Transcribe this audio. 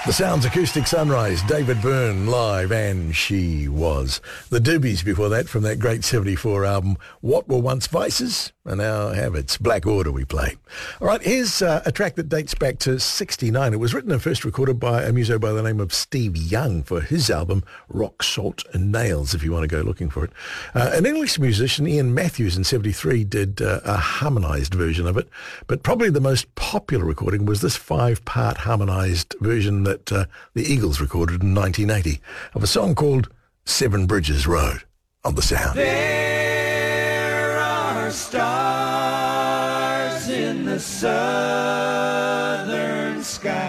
The Sounds Acoustic Sunrise, David Byrne live, and She Was. The Doobies before that from that great 74 album, What Were Once Vices Are Now Habits. Black Order we play. All right, here's a track that dates back to 69. It was written and first recorded by a muso by the name of Steve Young for his album Rock, Salt and Nails, if you want to go looking for it. An English musician, Ian Matthews, in 73 did a harmonised version of it, but probably the most popular recording was this 5-part harmonised version that the Eagles recorded in 1980 of a song called Seven Bridges Road on The Sound. There are stars in the southern sky.